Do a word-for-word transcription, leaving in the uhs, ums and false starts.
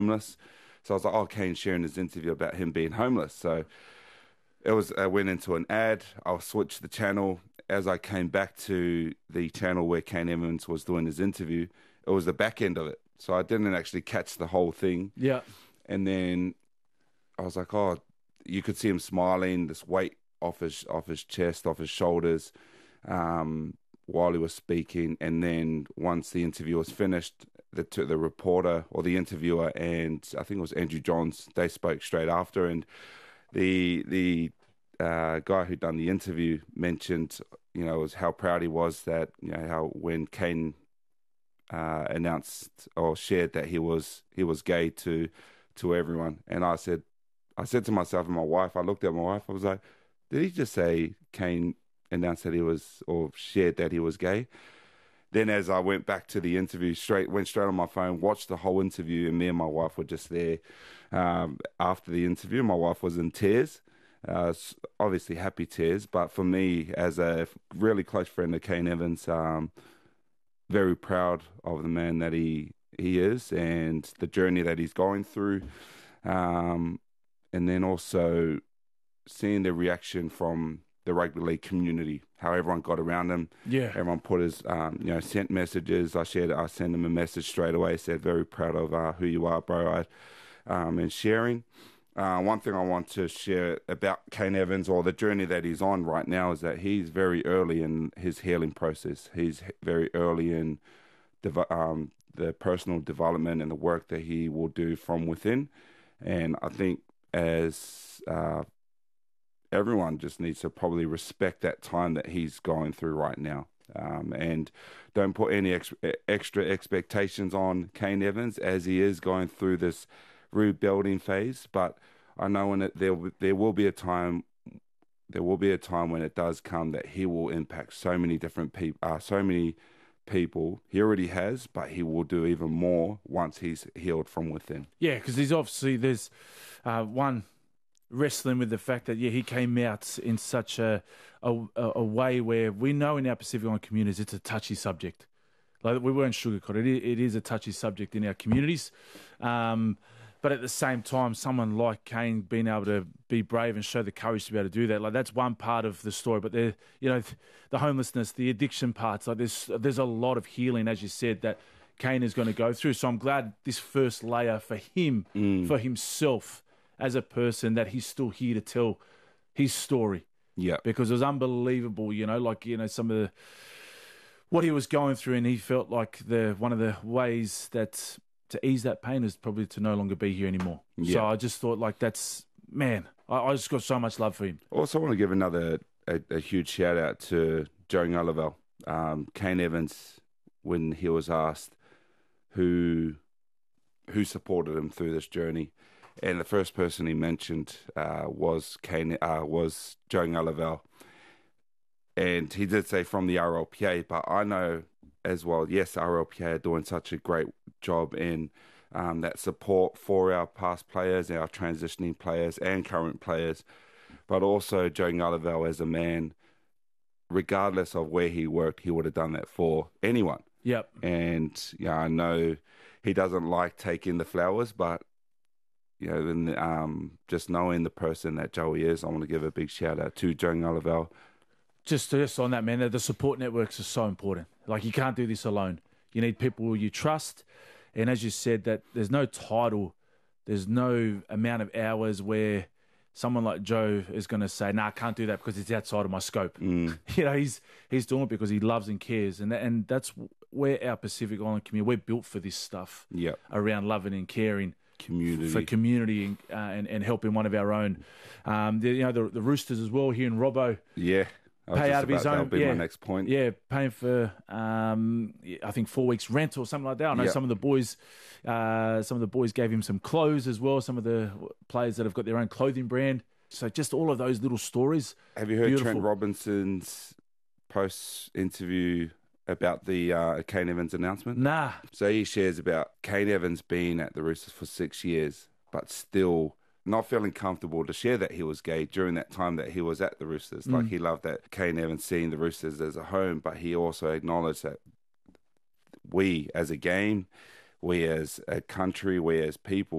homeless. So I was like, oh, Kane sharing his interview about him being homeless. So it was, I went into an ad. I'll switch the channel. As I came back to the channel where Kane Evans was doing his interview, it was the back end of it. So I didn't actually catch the whole thing. Yeah. And then I was like, oh, you could see him smiling, this weight off his off his chest, off his shoulders, um, while he was speaking. And then once the interview was finished, the the reporter or the interviewer and I think it was Andrew Johns, they spoke straight after. And the the uh, guy who done the interview mentioned, you know, was how proud he was that, you know, how when Kane uh, announced or shared that he was he was gay to to everyone. And I said, I said to myself and my wife, I looked at my wife, I was like, did he just say Kane announced that he was, or shared that he was gay? Then as I went back to the interview, straight went straight on my phone, watched the whole interview, and me and my wife were just there. Um, after the interview, my wife was in tears, uh, obviously happy tears. But for me, as a really close friend of Kane Evans, um, very proud of the man that he he is and the journey that he's going through. Um, and then also seeing the reaction from the rugby league community, how everyone got around him. Yeah. Everyone put his, um, you know, sent messages. I shared, I sent him a message straight away, said, very proud of uh, who you are, bro, I, um, and sharing. Uh, one thing I want to share about Kane Evans, or the journey that he's on right now, is that he's very early in his healing process. He's very early in dev- um, the personal development and the work that he will do from within. And I think as uh, everyone just needs to probably respect that time that he's going through right now. Um, and don't put any ex- extra expectations on Kane Evans as he is going through this rebuilding phase. But I know when it, there there will be a time there will be a time when it does come that he will impact so many different people, uh, so many people. He already has, but he will do even more once he's healed from within. Yeah, because he's obviously there's uh, one. wrestling with the fact that, yeah, he came out in such a, a a way where we know in our Pacific Island communities it's a touchy subject. Like, we weren't sugarcoated. It, it is a touchy subject in our communities. Um, but at the same time, someone like Kane being able to be brave and show the courage to be able to do that, like, that's one part of the story. But there, you know, the homelessness, the addiction parts, like there's there's a lot of healing, as you said, that Kane is going to go through. So I'm glad this first layer for him, mm. for himself, as a person, that he's still here to tell his story. Yeah. Because it was unbelievable, you know, like, you know, some of the, what he was going through, and he felt like the, one of the ways that to ease that pain is probably to no longer be here anymore. Yeah. So I just thought, like, that's, man, I, I just got so much love for him. Also want to give another, a, a huge shout out to Joe Ngalavel. Um, Kane Evans, when he was asked who, who supported him through this journey, and the first person he mentioned uh, was Kane, uh, was Joe Ngalavel. And he did say from the R L P A, but I know as well, yes, R L P A are doing such a great job in um, that support for our past players, our transitioning players and current players, but also Joe Ngalavel as a man, regardless of where he worked, he would have done that for anyone. Yep. And yeah, I know he doesn't like taking the flowers, but you know, and, um, just knowing the person that Joey is, I want to give a big shout out to Joe Ngalavel. Just, just on that, man, the support networks are so important. Like, you can't do this alone. You need people you trust. And as you said, that there's no title, there's no amount of hours where someone like Joe is going to say, nah, I can't do that because it's outside of my scope. Mm. You know, he's he's doing it because he loves and cares. And that, and that's where our Pacific Island community, we're built for this stuff. Yep. Around loving and caring. Community. For community and, uh, and and helping one of our own. Um, the, you know, the, the Roosters as well here in Robbo. Yeah. Pay out of his own. That'll be yeah, my next point. Yeah, paying for, um, I think, four weeks rent or something like that. I know yep. some of the boys, uh, some of the boys gave him some clothes as well. Some of the players that have got their own clothing brand. So just all of those little stories. Have you heard Beautiful. Trent Robinson's post-interview about the uh, Kane Evans announcement? Nah. So he shares about Kane Evans being at the Roosters for six years, but still not feeling comfortable to share that he was gay during that time that he was at the Roosters. Mm. Like, he loved that Kane Evans seeing the Roosters as a home, but he also acknowledged that we, as a game, we as a country, we as people